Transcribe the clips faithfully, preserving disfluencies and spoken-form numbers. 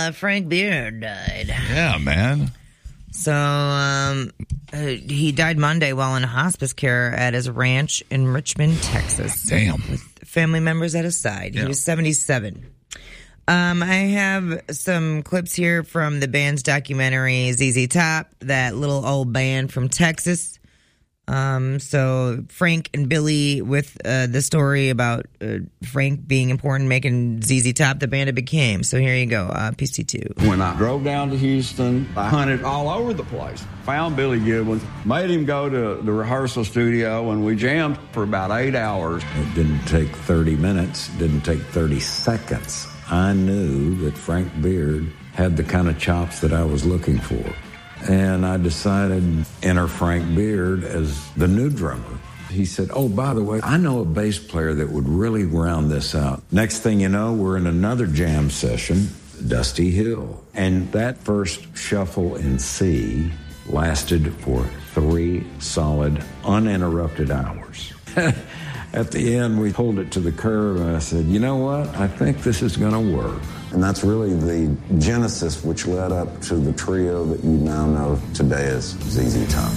uh, Frank Beard died. Yeah, man. So um, uh, he died Monday while in hospice care at his ranch in Richmond, Texas. Damn. With family members at his side. Yeah. He was seventy-seven. Um, I have some clips here from the band's documentary, Z Z Top, that little old band from Texas. Um, so Frank and Billy with uh, the story about uh, Frank being important, making Z Z Top the band it became. So here you go, uh, P C two. When I drove down to Houston, I hunted all over the place. Found Billy Gibbons, made him go to the rehearsal studio, and we jammed for about eight hours. It didn't take thirty minutes, didn't take thirty seconds. I knew that Frank Beard had the kind of chops that I was looking for. And I decided to enter Frank Beard as the new drummer. He said, oh, by the way, I know a bass player that would really round this out. Next thing you know, we're in another jam session, Dusty Hill. And that first shuffle in C lasted for three solid, uninterrupted hours. At the end, we pulled it to the curb, and I said, you know what? I think this is going to work. And that's really the genesis which led up to the trio that you now know today as Z Z Top.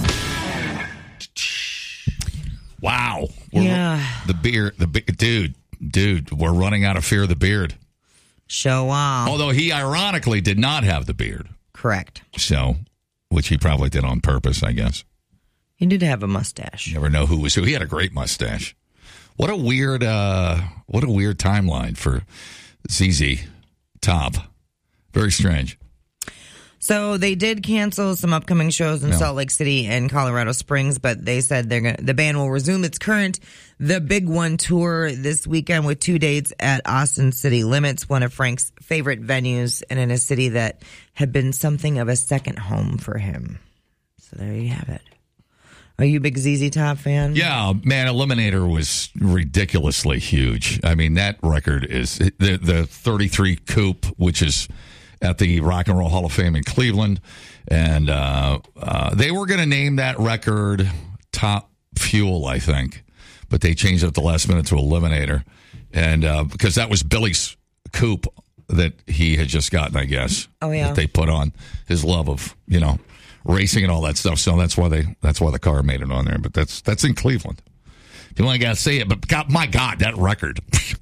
Wow. We're, Yeah. The beard, the dude, dude, we're running out of Fear the Beard. Show off. Although he ironically did not have the beard. Correct. So, which he probably did on purpose, I guess. He did have a mustache. You never know who was who. He had a great mustache. What a weird, uh, what a weird timeline for Z Z Top. Very strange. So they did cancel some upcoming shows in No. Salt Lake City and Colorado Springs, but they said they're gonna, the band will resume its current The Big One tour this weekend with two dates at Austin City Limits, one of Frank's favorite venues, and in a city that had been something of a second home for him. So there you have it. Are you a big Z Z Top fan? Yeah, man, Eliminator was ridiculously huge. I mean, that record is the the thirty-three Coupe, which is at the Rock and Roll Hall of Fame in Cleveland. And uh, uh, they were going to name that record Top Fuel, I think. But they changed it at the last minute to Eliminator. And uh, because that was Billy's coupe that he had just gotten, I guess. Oh, yeah. That they put on his love of, you know, racing and all that stuff. So that's why they that's why the car made it on there. But that's that's in Cleveland. You only got to say it. But God, my God, that record.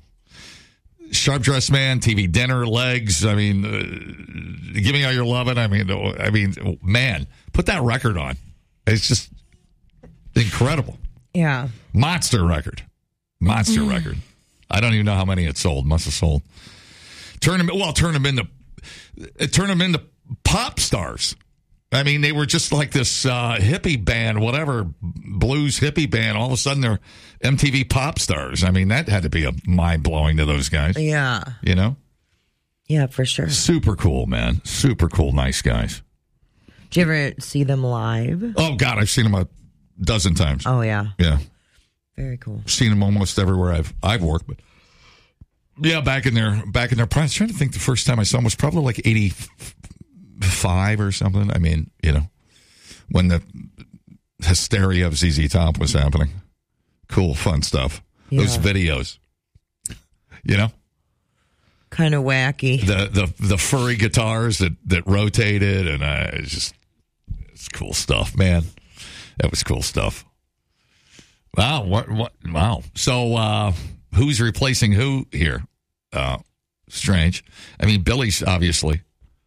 Sharp Dressed Man, T V Dinner, Legs. I mean, uh, Give Me All Your Lovin'. I mean, I mean, man, put that record on. It's just incredible. Yeah. Monster record. Monster record. I don't even know how many it sold. Must have sold. Turn them, well, turn them into, turn them into pop stars. I mean, they were just like this uh, hippie band, whatever, blues hippie band. All of a sudden, they're M T V pop stars. I mean, that had to be a mind-blowing to those guys. Yeah. You know? Yeah, for sure. Super cool, man. Super cool, nice guys. Did you ever see them live? Oh, God, I've seen them a dozen times. Oh, yeah. Yeah. Very cool. Seen them almost everywhere I've I've worked, but yeah, back in their back in their prime. I was trying to think the first time I saw them was probably like eighty-five or something. I mean, you know, when the hysteria of Z Z Top was happening. Cool, fun stuff. Yeah. Those videos, you know, kind of wacky. The the the furry guitars that that rotated, and uh, it's just it's cool stuff, man. That was cool stuff. Wow, what what wow. So uh, who's replacing who here? Uh, strange. I mean, Billy's obviously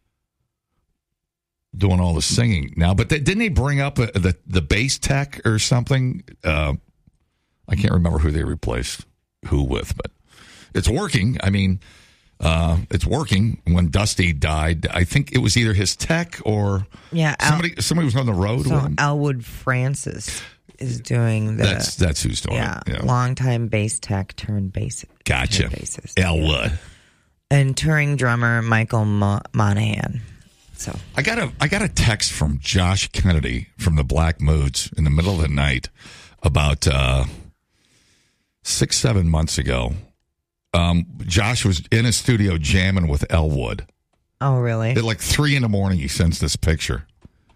doing all the singing now, but they, didn't they bring up a, the the bass tech or something? Uh, I can't remember who they replaced who with, but it's working. I mean, uh, it's working. When Dusty died, I think it was either his tech or yeah, Al- somebody somebody was on the road so with him. Elwood Francis is doing the That's that's who's doing yeah, it. Yeah, longtime bass tech turned bass. Gotcha. Turned bassist. Elwood. And touring drummer Michael Mo- Monahan. So I got a I got a text from Josh Kennedy from the Black Moods in the middle of the night about uh, six seven months ago. Um, Josh was in a studio jamming with Elwood. Oh, really? At like three in the morning, he sends this picture.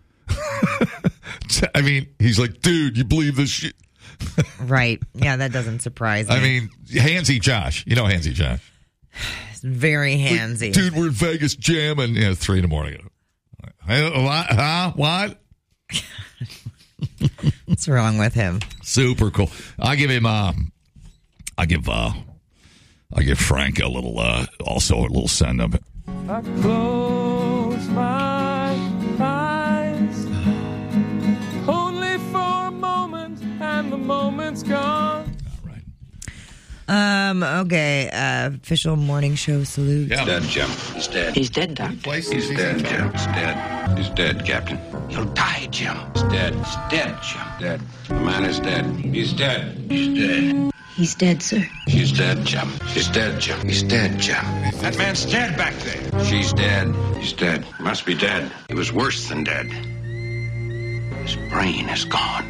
I mean, he's like, dude, you believe this shit? Right. Yeah, that doesn't surprise me. I mean, Handsy Josh. You know Handsy Josh. Yes, very handsy. Dude, we're in Vegas jamming. You know, three in the morning. Hey, what? Huh? What? What's wrong with him? Super cool. I give him. Uh, I give. Uh, I give Frank a little. Uh, also a little send up. I close my eyes only for a moment, and the moment's gone. All right. Um. Okay. Uh, official morning show salute. Yeah. Dead, Jim. He's dead. He's dead, Doc. He's dead, Jim. He's dead. He's dead, Captain. He'll die, Jim. He's dead. He's dead, Jim. Dead. The man is dead. He's dead. He's dead. He's dead, sir. He's dead, Jim. He's dead, Jim. He's dead, Jim. That man's dead back there. She's dead. He's dead. Must be dead. He was worse than dead. His brain is gone.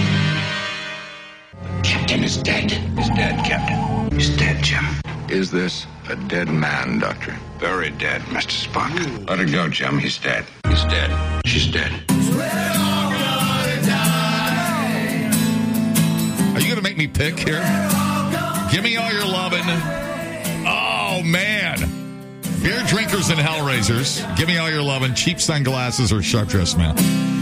The captain is dead. He's dead, Captain. He's dead, Jim. Is this a dead man, Doctor? Very dead, Mister Spock. Let her go, Jim. He's dead. He's dead. She's dead. Are you going to make me pick here? Give me all your lovin'. Oh, man. Beer drinkers and hellraisers. Give me all your lovin'. Cheap sunglasses or sharp dressed man.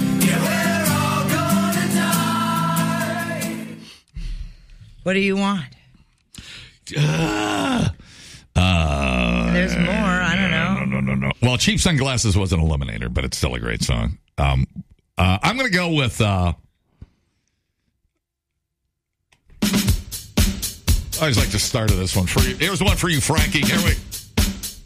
What do you want? Uh, uh, There's more. I don't know. No, no, no, no. Well, Cheap Sunglasses was an eliminator, but it's still a great song. Um, uh, I'm going to go with... Uh, I always like the start of this one for you. Here's one for you, Frankie. Here we